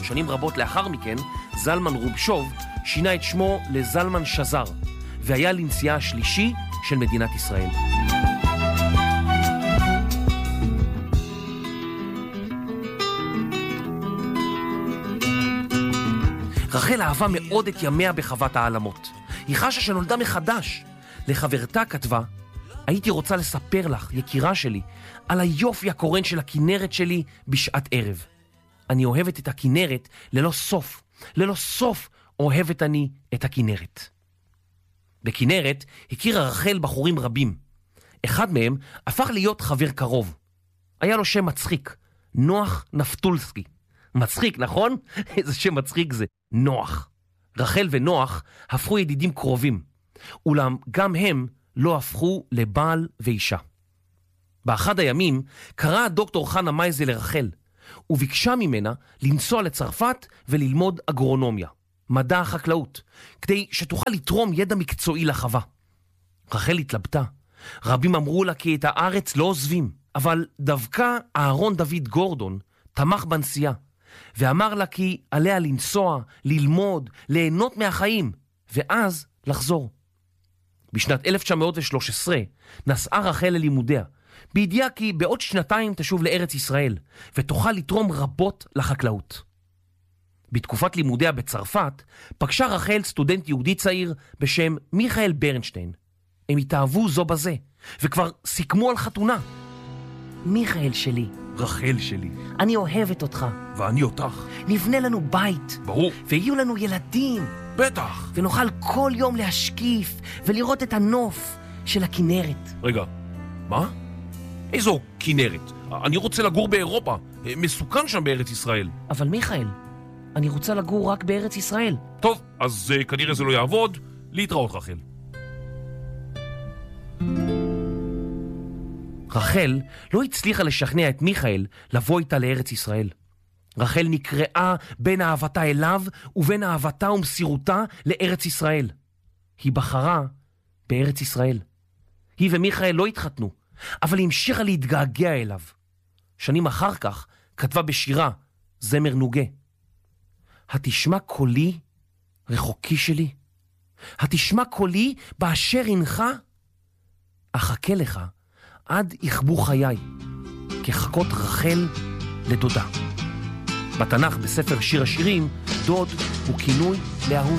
שנים רבות לאחר מכן, זלמן רובשוב שינה את שמו לזלמן שזר, והיה לנשיאה השלישי של מדינת ישראל. רחל אהבה מאוד את ימיה בחוות העלמות. היא חשה שנולדה מחדש. לחברתה כתבה, הייתי רוצה לספר לך, יקירה שלי, על היופי הקורן של הכנרת שלי בשעת ערב. אני אוהבת את הכנרת ללא סוף. ללא סוף אוהבת אני את הכנרת. בכנרת הכירה רחל בחורים רבים. אחד מהם הפך להיות חבר קרוב. היה לו שם מצחיק, נוח נפטולסקי. מצחיק, נכון? איזה שם מצחיק זה, נוח. רחל ונוח הפכו ידידים קרובים, אולם גם הם לא הפכו לבעל ואישה. באחד הימים קרא הדוקטור חנה מייזל לרחל, וביקשה ממנה לנסוע לצרפת וללמוד אגרונומיה, מדע החקלאות, כדי שתוכל לתרום ידע מקצועי לחווה. רחל התלבטה. רבים אמרו לה כי את הארץ לא עוזבים, אבל דווקא אהרון דוד גורדון תמך בנסיעה, ואמר לה כי עליה לנסוע, ללמוד, ליהנות מהחיים, ואז לחזור. בשנת 1913 נסעה רחל ללימודיה, בידיעה כי בעוד שנתיים תשוב לארץ ישראל, ותוכל לתרום רבות לחקלאות. בתקופת לימודיה בצרפת, פגשה רחל סטודנט יהודי צעיר בשם מיכאל ברנשטיין. הם התאהבו זו בזה, וכבר סיכמו על חתונה. מיכאל שלי. רחל שלי. אני אוהבת אותך. ואני אותך. נבנה לנו בית. ברור. ויהיו לנו ילדים. בטח. ונוכל כל יום להשקיף ולראות את הנוף של הכנרת. רגע, מה? איזו כנרת? אני רוצה לגור באירופה. מסוכן שם בארץ ישראל. אבל מיכאל, אני רוצה לגור רק בארץ ישראל. טוב, אז כנראה זה לא יעבוד. להתראות, רחל. רחל לא הצליחה לשכנע את מיכאל לבוא איתה לארץ ישראל. רחל נקראה בין אהבתה אליו ובין אהבתה ומסירותה לארץ ישראל. היא בחרה בארץ ישראל. היא ומיכאל לא התחתנו, אבל היא המשיכה להתגעגע אליו. שנים אחר כך כתבה בשירה זמר נוגה. התשמע קולי רחוקי שלי, התשמע קולי באשר אינך, אחכה לך עד יכבו חיי, כחכות רחל לדודה. בתנ"ך בספר שיר השירים, דוד הוא כינוי לאהוב.